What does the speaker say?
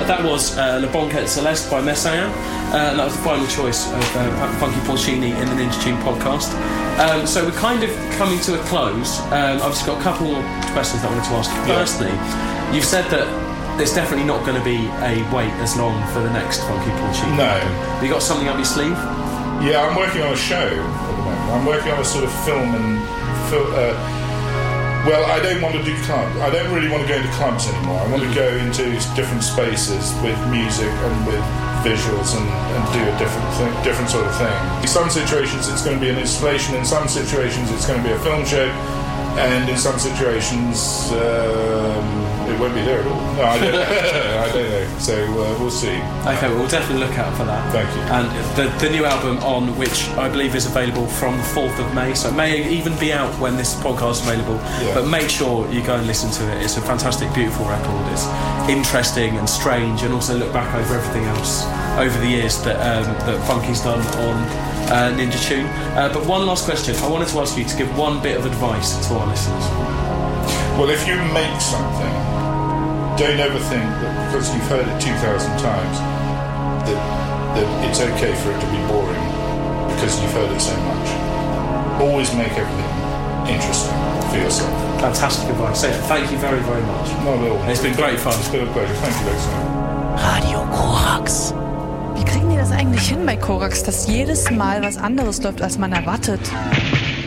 that was Le Banquet Celeste by Messiaen. That was the final choice of Funky Porcini in the Ninja Tune podcast. So we're kind of coming to a close. I've just got a couple more questions that I wanted to ask. Firstly, you've said that there's definitely not going to be a wait as long for the next Funky Porcini. No. Have you got something up your sleeve? Yeah, I'm working on a show at the moment. I'm working on a sort of film and... well, I don't want to do clubs. I don't really want to go into clubs anymore. I want to go into different spaces with music and with visuals and do a different sort of thing. In some situations it's going to be an installation, in some situations it's going to be a film show, and in some situations it won't be there at all. No, I don't I don't know. So we'll see. Okay, well, we'll definitely look out for that. Thank you. And the new album On, which I believe is available from the 4th of May, so it may even be out when this podcast is available, but make sure you go and listen to it. It's a fantastic, beautiful record. It's interesting and strange, and also look back over everything else over the years that Funky's done on Ninja Tune. But one last question. I wanted to ask you to give one bit of advice to our listeners. Well, if you make something, don't ever think that because you've heard it 2,000 times that it's okay for it to be boring because you've heard it so much. Always make everything interesting for yourself. Fantastic advice. So, thank you very, very much. Not at all. It's been great fun. It's been a pleasure. Thank you, Alexander. Radio Korax. Wie kriegen die das eigentlich hin bei Korax, dass jedes Mal was anderes läuft, als man erwartet?